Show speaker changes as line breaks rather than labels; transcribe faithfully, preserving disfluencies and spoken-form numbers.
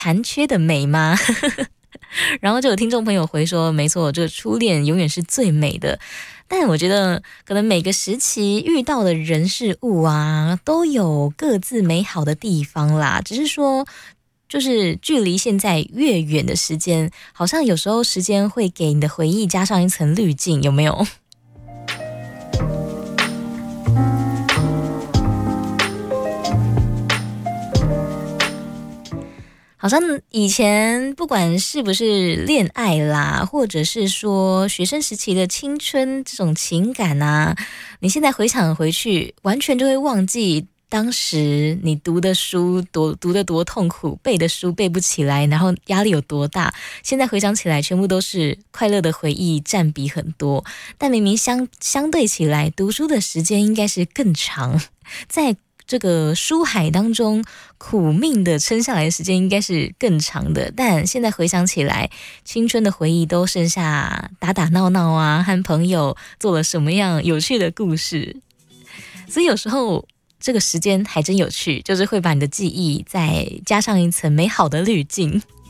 残缺的美吗？然后就有听众朋友回说，没错，这个初恋永远是最美的。但我觉得可能每个时期遇到的人事物啊，都有各自美好的地方啦，只是说就是距离现在越远的时间，好像有时候时间会给你的回忆加上一层滤镜，有没有？好像以前不管是不是恋爱啦，或者是说学生时期的青春这种情感啊，你现在回想回去，完全就会忘记当时你读的书多读得多痛苦，背的书背不起来，然后压力有多大。现在回想起来，全部都是快乐的回忆，占比很多。但明明相相对起来，读书的时间应该是更长，在这个书海当中苦命的撑下来的时间应该是更长的，但现在回想起来，青春的回忆都剩下打打闹闹啊，和朋友做了什么样有趣的故事。所以有时候这个时间还真有趣，就是会把你的记忆再加上一层美好的滤镜。